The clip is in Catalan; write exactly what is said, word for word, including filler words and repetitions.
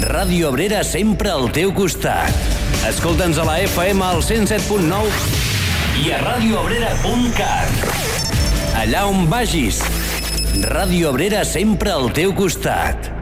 Ràdio Abrera sempre al teu costat. Escolta'ns a la F M al cent set punt nou i a radioabrera punt cat. Allà on vagis, Ràdio Abrera sempre al teu costat.